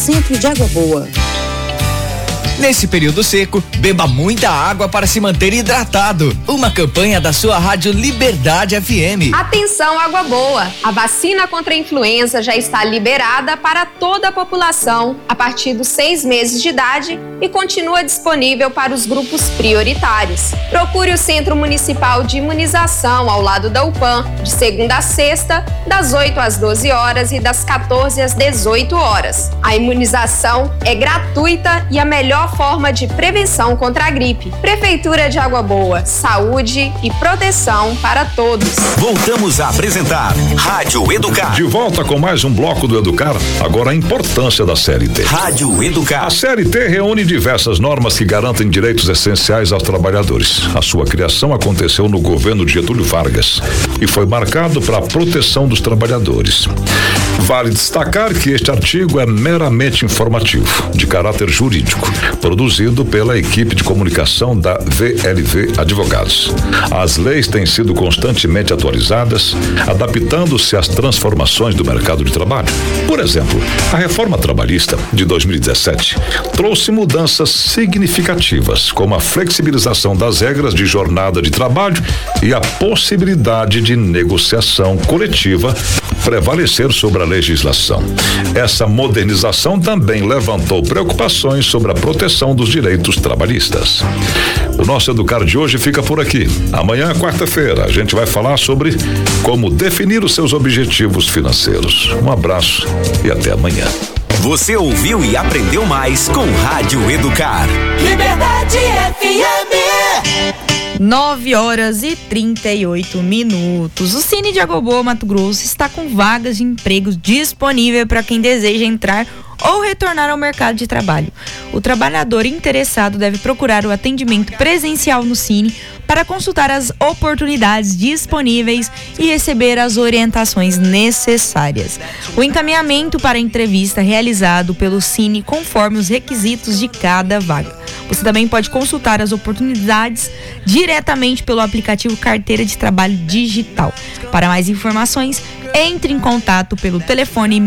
Centro de Água Boa. Nesse período seco, beba muita água para se manter hidratado. Uma campanha da sua rádio Liberdade FM. Atenção, Água Boa! A vacina contra a influenza já está liberada para toda a população a partir dos 6 meses de idade e continua disponível para os grupos prioritários. Procure o Centro Municipal de Imunização ao lado da UPAM, de segunda a sexta, das 8 às 12 horas e das 14 às 18 horas. A imunização é gratuita e a melhor forma de prevenção contra a gripe. Prefeitura de Água Boa, saúde e proteção para todos. Voltamos a apresentar Rádio Educar. De volta com mais um bloco do Educar, agora a importância da CLT. Rádio Educar. A CLT reúne diversas normas que garantem direitos essenciais aos trabalhadores. A sua criação aconteceu no governo de Getúlio Vargas e foi marcado para a proteção dos trabalhadores. Vale destacar que este artigo é meramente informativo, de caráter jurídico, produzido pela equipe de comunicação da VLV Advogados. As leis têm sido constantemente atualizadas, adaptando-se às transformações do mercado de trabalho. Por exemplo, a reforma trabalhista de 2017 trouxe mudanças significativas, como a flexibilização das regras de jornada de trabalho e a possibilidade de negociação coletiva prevalecer sobre a legislação. Essa modernização também levantou preocupações sobre a proteção dos direitos trabalhistas. O nosso Educar de hoje fica por aqui. Amanhã, quarta-feira, a gente vai falar sobre como definir os seus objetivos financeiros. Um abraço e até amanhã. Você ouviu e aprendeu mais com Rádio Educar. Liberdade FM. 9h38. O Cine de Água Boa, Mato Grosso, está com vagas de empregos disponíveis para quem deseja entrar ou retornar ao mercado de trabalho. O trabalhador interessado deve procurar o atendimento presencial no Cine para consultar as oportunidades disponíveis e receber as orientações necessárias. O encaminhamento para a entrevista é realizado pelo Cine conforme os requisitos de cada vaga. Você também pode consultar as oportunidades diretamente pelo aplicativo Carteira de Trabalho Digital. Para mais informações, entre em contato pelo telefone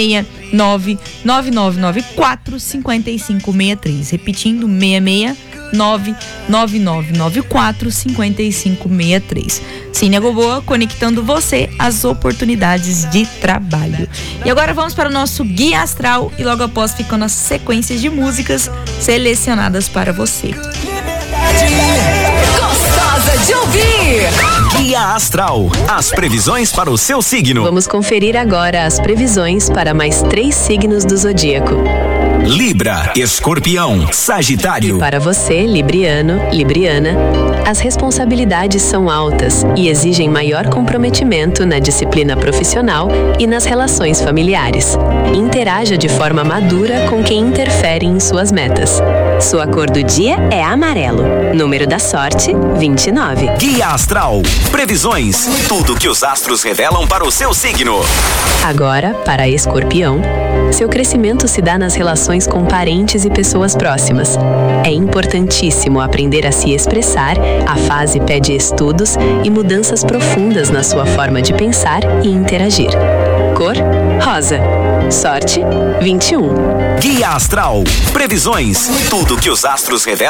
669-9994-5563. Repetindo, 669-9994-5563. Cine Água Boa, conectando você às oportunidades de trabalho. E agora vamos para o nosso Guia Astral e logo após ficam as sequências de músicas selecionadas para você. Gostosa de ouvir. Guia Astral, as previsões para o seu signo. Vamos conferir agora as previsões para mais 3 signos do zodíaco. Libra, Escorpião, Sagitário. E para você, libriano, libriana, as responsabilidades são altas e exigem maior comprometimento na disciplina profissional e nas relações familiares. Interaja de forma madura com quem interfere em suas metas. Sua cor do dia é amarelo. Número da sorte, 29. Guia Astral, previsões, tudo que os astros revelam para o seu signo. Agora, para Escorpião, seu crescimento se dá nas relações com parentes e pessoas próximas. É importantíssimo aprender a se expressar, a fase pede estudos e mudanças profundas na sua forma de pensar e interagir. Cor, rosa. Sorte, 21. Guia Astral, previsões, tudo que os astros revelam